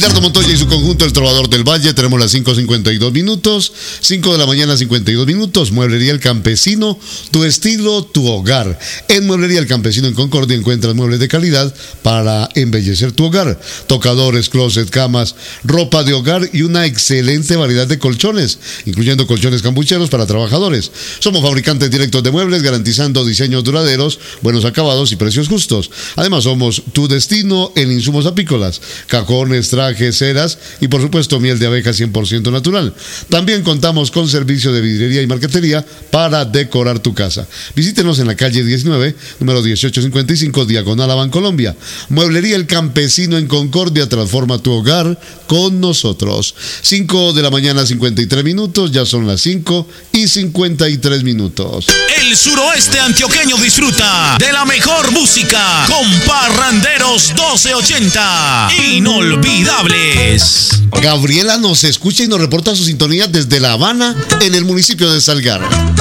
Gildardo Montoya y su conjunto El Trovador del Valle. Tenemos las 5:52 minutos. 5 de la mañana, 52 minutos. Mueblería El Campesino, tu estilo, tu hogar. En Mueblería El Campesino en Concordia encuentras muebles de calidad para embellecer tu hogar. Tocadores, closet, camas, ropa de hogar y una excelente variedad de colchones, incluyendo colchones cambucheros para trabajadores. Somos fabricantes directos de muebles, garantizando diseños duraderos, buenos acabados y precios justos. Además, somos tu destino en insumos apícolas, cajones, trajes, ceras y por supuesto miel de abeja 100% natural. También contamos con servicio de vidriería y marquetería para decorar tu casa. Visítenos en la calle 19, número 1855, diagonal a Bancolombia. Mueblería El Campesino en Concordia, transforma tu hogar con nosotros. 5 de la mañana, 53 minutos, ya son las 5:53 minutos. El suroeste antioqueño disfruta de la mejor música con Parranderos 1280. Inolvidables. Gabriela nos escucha y nos reporta su sintonía desde La Habana, en el municipio de Salgar.